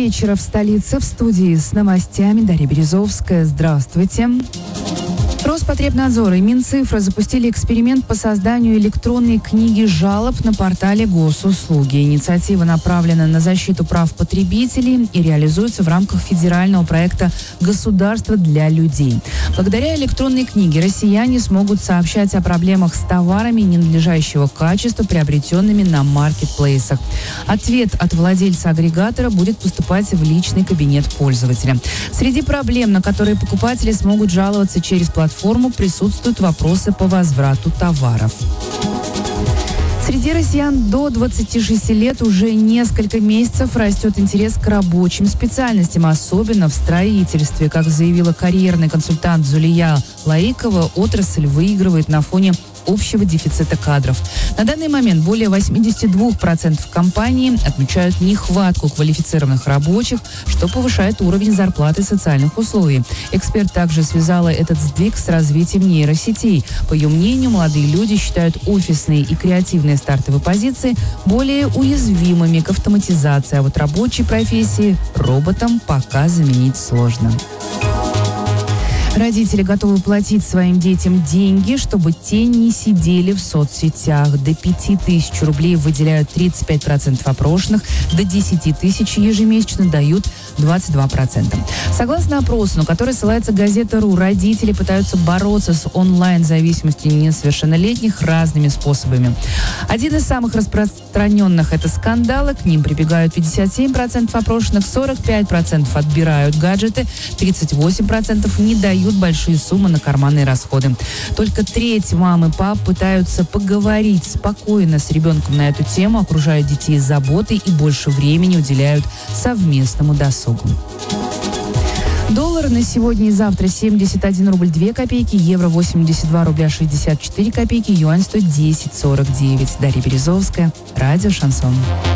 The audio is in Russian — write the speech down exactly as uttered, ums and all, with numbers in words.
вечера в столице. В студии с новостями Дарья Березовская. Здравствуйте. Роспотребнадзор и Минцифра запустили эксперимент по созданию электронной книги жалоб на портале Госуслуги. Инициатива направлена на защиту прав потребителей и реализуется в рамках федерального проекта «Государство для людей». Благодаря электронной книге россияне смогут сообщать о проблемах с товарами ненадлежащего качества, приобретенными на маркетплейсах. Ответ от владельца агрегатора будет поступать в личный кабинет пользователя. Среди проблем, на которые покупатели смогут жаловаться через платформу, форму присутствуют вопросы по возврату товаров. Среди россиян до двадцати шести лет уже несколько месяцев растет интерес к рабочим специальностям, особенно в строительстве. Как заявила карьерный консультант Зулия Лаикова, отрасль выигрывает на фоне общего дефицита кадров. На данный момент более восемьдесят два процента компаний отмечают нехватку квалифицированных рабочих, что повышает уровень зарплаты и социальных условий. Эксперт также связала этот сдвиг с развитием нейросетей. По ее мнению, молодые люди считают офисные и креативные стартовые позиции более уязвимыми к автоматизации, а вот рабочие профессии роботам пока заменить сложно. Родители готовы платить своим детям деньги, чтобы те не сидели в соцсетях. До пяти тысяч рублей выделяют тридцать пять процентов опрошенных, до десяти тысяч ежемесячно дают двадцать два процента. Согласно опросу, на который ссылается газета РУ, родители пытаются бороться с онлайн-зависимостью несовершеннолетних разными способами. Один из самых распространенных – это скандалы. К ним прибегают пятьдесят семь процентов опрошенных, сорок пять процентов отбирают гаджеты, тридцать восемь процентов не дают большие суммы на карманные расходы. Только треть мам и пап пытаются поговорить спокойно с ребенком на эту тему, окружают детей заботой и больше времени уделяют совместному досугу. Доллар на сегодня и завтра семьдесят один рубль две копейки, евро восемьдесят два рубля шестьдесят четыре копейки, юань сто десять сорок девять. Дарья Березовская, радио «Шансон».